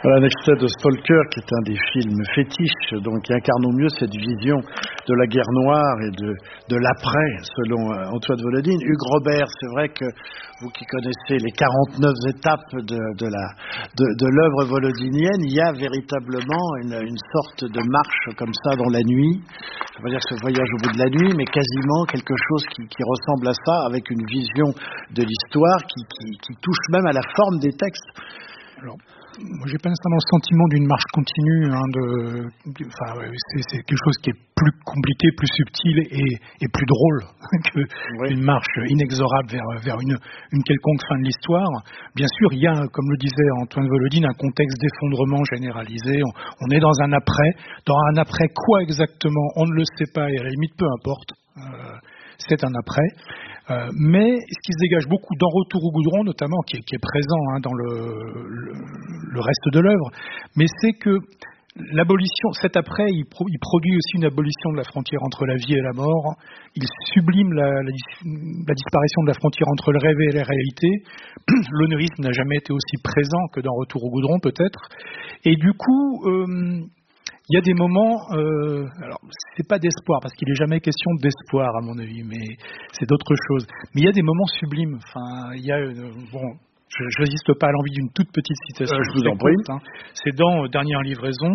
Voilà un extrait de Stalker, qui est un des films fétiches, donc qui incarne au mieux cette vision de la guerre noire et de l'après, selon Antoine Volodine. Hugues Robert, c'est vrai que vous qui connaissez les 49 étapes de l'œuvre volodinienne, il y a véritablement une sorte de marche comme ça dans la nuit. Je ne veux pas dire que ce voyage au bout de la nuit, mais quasiment quelque chose qui ressemble à ça, avec une vision de l'histoire qui touche même à la forme des textes. Alors, moi, j'ai pas nécessairement le sentiment d'une marche continue. C'est quelque chose qui est plus compliqué, plus subtil et plus drôle qu'une marche inexorable vers une quelconque fin de l'histoire. Bien sûr, il y a, comme le disait Antoine Volodine, un contexte d'effondrement généralisé. On est dans un après. Dans un après quoi exactement? On ne le sait pas et à la limite, peu importe. C'est un après. Mais ce qui se dégage beaucoup dans Retour au goudron, notamment, qui est présent dans le reste de l'œuvre, mais c'est que l'abolition, cet après, il produit aussi une abolition de la frontière entre la vie et la mort. Il sublime la disparition de la frontière entre le rêve et la réalité. L'onirisme n'a jamais été aussi présent que dans Retour au goudron, peut-être. Et du coup, il y a des moments, alors c'est pas d'espoir, parce qu'il n'est jamais question d'espoir à mon avis, mais c'est d'autres choses. Mais il y a des moments sublimes. Enfin, il y a je résiste pas à l'envie d'une toute petite citation. Je vous en prie. C'est dans Dernière livraison,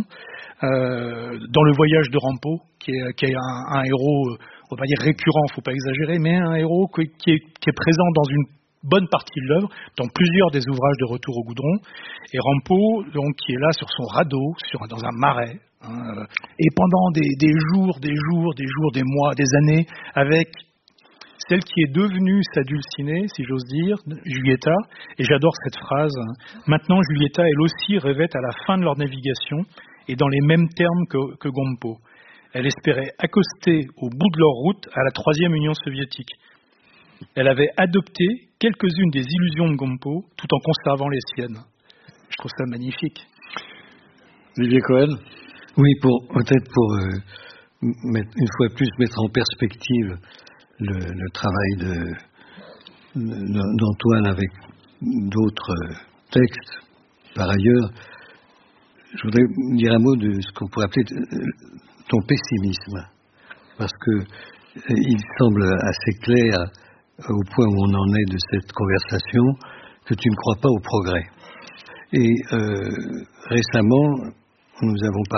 dans le voyage de Rampeau, qui est un héros, on va dire récurrent, faut pas exagérer, mais un héros qui est présent dans une bonne partie de l'œuvre, dans plusieurs des ouvrages de Retour au goudron, et Rampeau, donc, qui est là sur son radeau, dans un marais, et pendant des jours, des mois, des années, avec celle qui est devenue sa dulcinée, si j'ose dire, Giulietta, et j'adore cette phrase, maintenant Giulietta, elle aussi rêvait à la fin de leur navigation, et dans les mêmes termes que Gompo. Elle espérait accoster au bout de leur route à la troisième Union soviétique. Elle avait adopté quelques-unes des illusions de Gompo, tout en conservant les siennes. Je trouve ça magnifique. Olivier Cohen. Oui, peut-être pour une fois de plus mettre en perspective le travail d'Antoine avec d'autres textes. Par ailleurs, je voudrais dire un mot de ce qu'on pourrait appeler ton pessimisme, parce que il semble assez clair, au point où on en est de cette conversation, que tu ne crois pas au progrès. Et récemment, nous avons